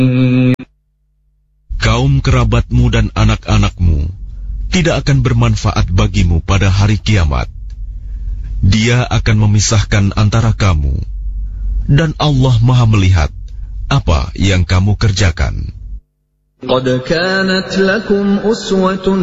Kaum kerabatmu dan anak-anakmu tidak akan bermanfaat bagimu pada hari kiamat. Dia akan memisahkan antara kamu, dan Allah Maha melihat apa yang kamu kerjakan. Qad kanat lakum uswatun